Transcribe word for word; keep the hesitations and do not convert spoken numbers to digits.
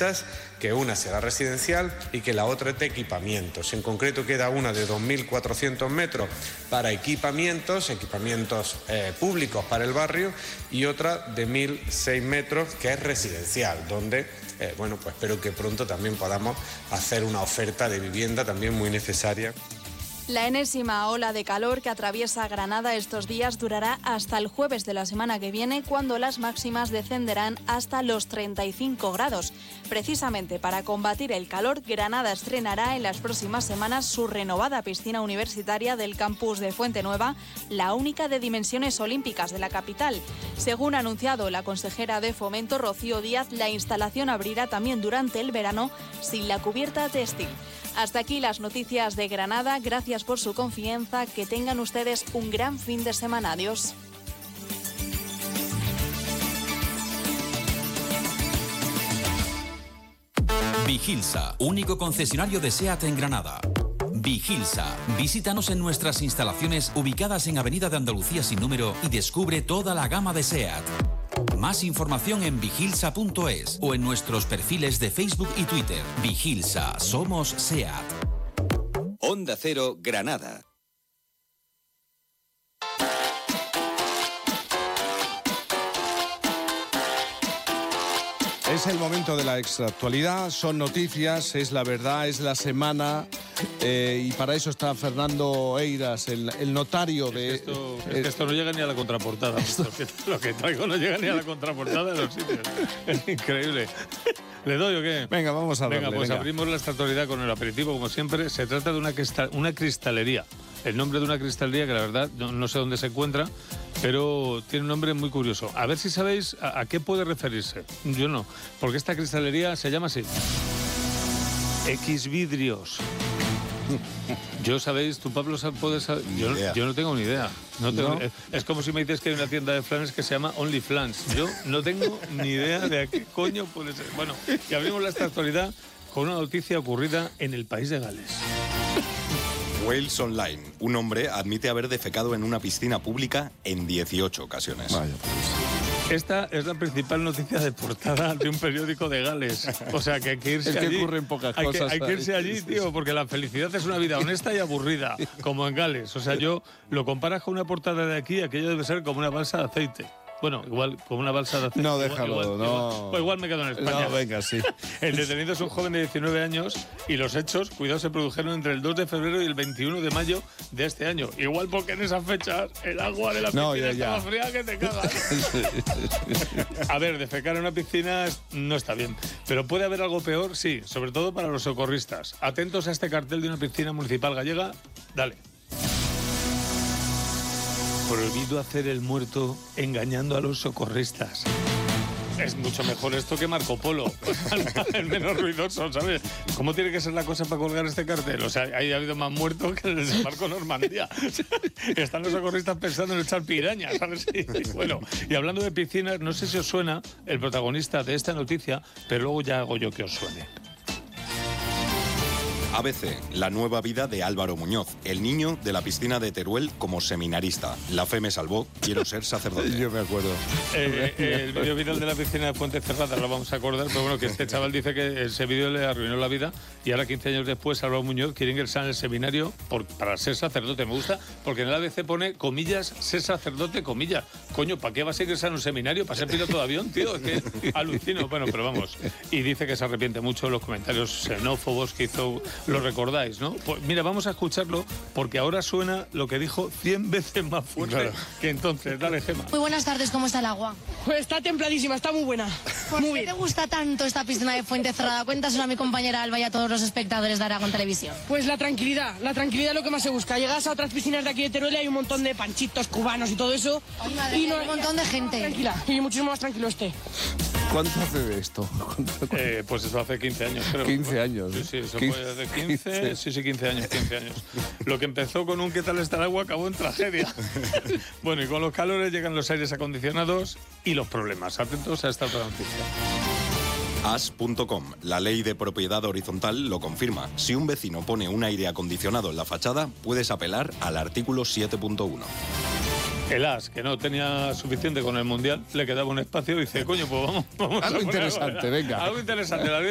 empresas, que una será residencial y que la otra es de equipamientos. En concreto queda una de dos mil cuatrocientos metros para equipamientos, equipamientos eh, públicos para el barrio, y otra de mil seis metros que es residencial, donde, eh, bueno, pues espero que pronto también podamos hacer una oferta de vivienda también muy necesaria. La enésima ola de calor que atraviesa Granada estos días durará hasta el jueves de la semana que viene, cuando las máximas descenderán hasta los treinta y cinco grados. Precisamente para combatir el calor, Granada estrenará en las próximas semanas su renovada piscina universitaria del campus de Fuente Nueva, la única de dimensiones olímpicas de la capital. Según ha anunciado la consejera de Fomento, Rocío Díaz, la instalación abrirá también durante el verano sin la cubierta textil. Hasta aquí las noticias de Granada. Gracias por su confianza. Que tengan ustedes un gran fin de semana. Adiós. Vigilsa, único concesionario de SEAT en Granada. Vigilsa, visítanos en nuestras instalaciones ubicadas en Avenida de Andalucía sin número y descubre toda la gama de SEAT. Más información en vigilsa punto es o en nuestros perfiles de Facebook y Twitter. Vigilsa, somos SEAT. Onda Cero, Granada. Es el momento de la extraactualidad, son noticias, es la verdad, es la semana, eh, y para eso está Fernando Eiras, el, el notario de... Es que, esto, es que esto no llega ni a la contraportada. Esto, lo, que, lo que traigo no llega ni a la contraportada de los sitios. Es increíble. ¿Le doy o qué? Venga, vamos a darle. Venga, pues venga. abrimos la extraactualidad con el aperitivo, como siempre. Se trata de una, cristal, una cristalería. El nombre de una cristalería que la verdad no, no sé dónde se encuentra, pero tiene un nombre muy curioso. A ver si sabéis a, a qué puede referirse. Yo no, porque esta cristalería se llama así. Xvidrios. Yo, ¿sabéis? ¿Tú, Pablo, puedes saber? Yo, yo no tengo ni idea. No tengo, ¿No? Es como si me dices que hay una tienda de flanes que se llama Only Flans. Yo no tengo ni idea de a qué coño puede ser. Bueno, y abrimos esta actualidad con una noticia ocurrida en el país de Gales. Wales Online. Un hombre admite haber defecado en una piscina pública en dieciocho ocasiones. Vaya, pues. Esta es la principal noticia de portada de un periódico de Gales. O sea, que hay que irse es que allí. ocurren pocas hay cosas. Que, hay que irse allí, tío, porque la felicidad es una vida honesta y aburrida, como en Gales. O sea, yo lo comparas con una portada de aquí, aquello debe ser como una balsa de aceite. Bueno, igual con una balsa de aceite. No, déjalo, igual, igual, no. Igual, pues igual me quedo en España. No, venga, sí. El detenido es un joven de diecinueve años y los hechos, cuidado, se produjeron entre el dos de febrero y el veintiuno de mayo de este año. Igual porque en esas fechas el agua de la piscina no, ya, ya. estaba fría que te cagas. A ver, defecar en una piscina no está bien, pero puede haber algo peor, sí, sobre todo para los socorristas. Atentos a este cartel de una piscina municipal gallega. Dale. Prohibido hacer el muerto engañando a los socorristas. Es mucho mejor esto que Marco Polo. El menos ruidoso, ¿sabes? ¿Cómo tiene que ser la cosa para colgar este cartel? O sea, ahí ha habido más muertos que en el desembarco Normandía. Están los socorristas pensando en echar pirañas, ¿sabes? Sí. Bueno, y hablando de piscinas, no sé si os suena el protagonista de esta noticia, pero luego ya hago yo que os suene. A B C, la nueva vida de Álvaro Muñoz, el niño de la piscina de Teruel como seminarista. La fe me salvó, quiero ser sacerdote. Yo me acuerdo. Eh, eh, el vídeo viral de la piscina de Fuente Cerrada lo vamos a acordar, pero bueno, que este chaval dice que ese vídeo le arruinó la vida y ahora quince años después Álvaro Muñoz quiere ingresar en el seminario por, para ser sacerdote. Me gusta porque en el A B C pone, comillas, ser sacerdote, comillas. Coño, ¿para qué vas a ingresar en un seminario? ¿Para ser piloto de avión, tío? Es que alucino. Bueno, pero vamos. Y dice que se arrepiente mucho de los comentarios xenófobos que hizo. Lo recordáis, ¿no? Pues mira, vamos a escucharlo porque ahora suena lo que dijo cien veces más fuerte claro. que entonces. Dale, Gemma. Muy buenas tardes, ¿cómo está el agua? Pues está templadísima, está muy buena. ¿Por muy qué bien. te gusta tanto esta piscina de Fuente Cerrada? Cuéntaselo a mi compañera Alba y a todos los espectadores de Aragón Televisión. Pues la tranquilidad, la tranquilidad es lo que más se busca. Llegas a otras piscinas de aquí de Teruel y hay un montón de panchitos cubanos y todo eso. Ay, madre, y no, hay un montón de gente. Tranquila, y muchísimo más tranquilo este. ¿Cuánto hace de esto? Eh, pues eso hace quince años, creo. quince años. Sí, sí, eso fue hace quince, sí, sí, quince años, quince años. Lo que empezó con un ¿qué tal está el agua? Acabó en tragedia. Bueno, y con los calores llegan los aires acondicionados y los problemas. Atentos a esta otra noticia. As punto com. La ley de propiedad horizontal lo confirma. Si un vecino pone un aire acondicionado en la fachada, puedes apelar al artículo siete punto uno. El As, que no tenía suficiente con el Mundial, le quedaba un espacio y dice, coño, pues vamos, vamos algo a poner interesante, algo, venga. Algo interesante. La